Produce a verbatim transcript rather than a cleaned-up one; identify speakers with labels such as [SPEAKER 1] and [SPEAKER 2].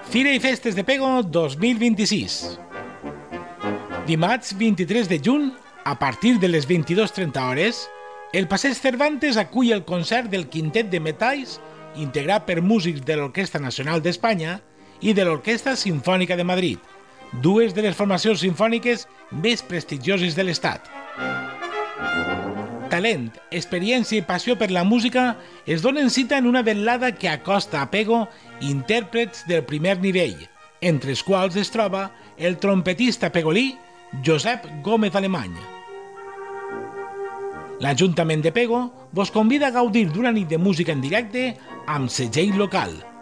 [SPEAKER 1] Fira i Festes de Pego dos mil vint-i-sis. Dimarts vint-i-tres de juny, a partir de les vint-i-dues trenta hores, el Passeig Cervantes acull el concert del Quintet de Metalls, integrat per músics de l'Orquestra Nacional d'Espanya i de l'Orquestra Simfònica de Madrid, dues de les formacions simfòniques més prestigioses de l'Estat. Talent, experiència i passió per la música es donen cita en una vetllada que acosta a Pego intèrprets del primer nivell, entre els quals es troba el trompetista pegolí Josep Gómez Alemany. L'Ajuntament de Pego vos convida a gaudir d'una nit de música en directe amb segell local.